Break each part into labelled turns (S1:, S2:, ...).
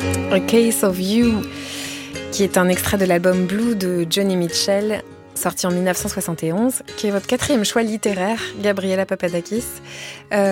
S1: A Case of You, qui est un extrait de l'album Blue de Joni Mitchell, sorti en 1971, qui est votre 4e choix littéraire, Gabriela Papadakis. Pourquoi ?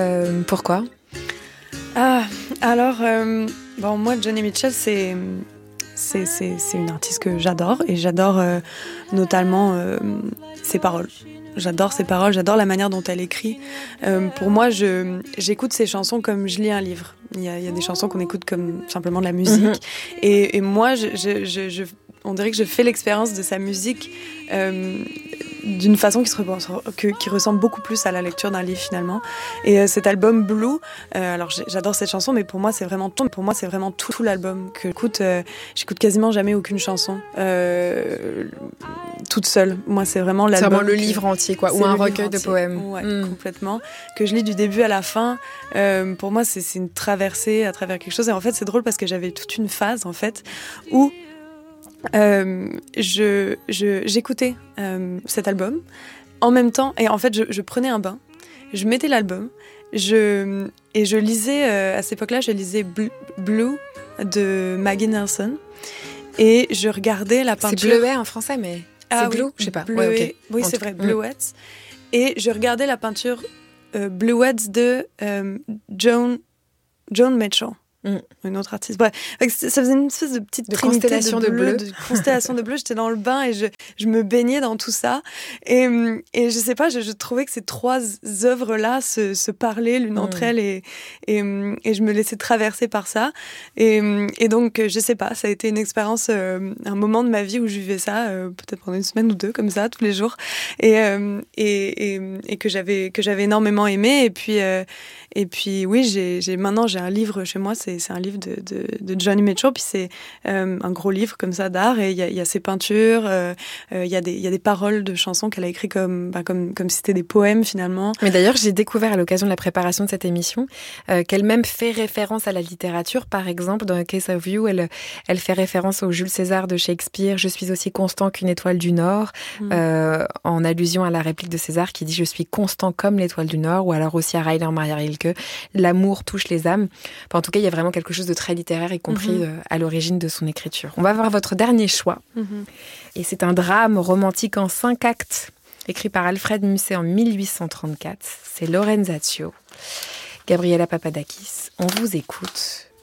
S2: Moi, Joni Mitchell, c'est une artiste que j'adore, et j'adore notamment ses paroles. J'adore ses paroles, j'adore la manière dont elle écrit. Pour moi, j'écoute ses chansons comme je lis un livre. Il y a des chansons qu'on écoute comme simplement de la musique. Mm-hmm. Et moi, on dirait que je fais l'expérience de sa musique d'une façon qui ressemble beaucoup plus à la lecture d'un livre finalement. Et cet album Blue, alors j'adore cette chanson, mais pour moi c'est vraiment tout l'album que j'écoute quasiment jamais aucune chanson toute seule. Moi c'est vraiment l'album.
S1: C'est vraiment le livre entier ou un recueil de poèmes.
S2: Ouais, complètement. Que je lis du début à la fin. Pour moi c'est une traversée à travers quelque chose. Et en fait c'est drôle parce que j'avais toute une phase en fait où j'écoutais cet album en même temps, et en fait je prenais un bain, je mettais l'album, et je lisais à cette époque-là, je lisais Blue de Maggie Nelson, et je regardais la peinture.
S1: C'est Bleuet en français, mais c'est Blue, je sais pas.
S2: Bleuet,
S1: ouais, okay.
S2: Oui, c'est vrai, Bluets. Et je regardais la peinture Bluets de Joan Mitchell. Une autre artiste. Bref, ça faisait une espèce de petite
S1: constellation de bleu.
S2: De constellation de bleu. J'étais dans le bain et je me baignais dans tout ça. Et je sais pas, je trouvais que ces 3 œuvres-là se parlaient l'une entre elles, et je me laissais traverser par ça. Et donc, je sais pas, ça a été une expérience, un moment de ma vie où je vivais ça, peut-être pendant une semaine ou 2, comme ça, tous les jours. Et que j'avais énormément aimé. Et puis oui, maintenant j'ai un livre chez moi, c'est un livre de Joni Mitchell, puis c'est un gros livre comme ça d'art, et il y a ses peintures, il y a des paroles de chansons qu'elle a écrites comme si c'était des poèmes finalement.
S1: Mais d'ailleurs, j'ai découvert à l'occasion de la préparation de cette émission qu'elle-même fait référence à la littérature. Par exemple, dans A Case of You, elle fait référence au Jules César de Shakespeare, « Je suis aussi constant qu'une étoile du Nord », en allusion à la réplique de César qui dit « Je suis constant comme l'étoile du Nord », ou alors aussi à Rainer Maria Rilke, « L'amour touche les âmes ». Enfin, en tout cas, il y a vraiment quelque chose de très littéraire, y compris à l'origine de son écriture. On va voir votre dernier choix. Et c'est un drame romantique en 5 actes, écrit par Alfred Musset en 1834. C'est Lorenzaccio. Gabriela Papadakis, on vous écoute.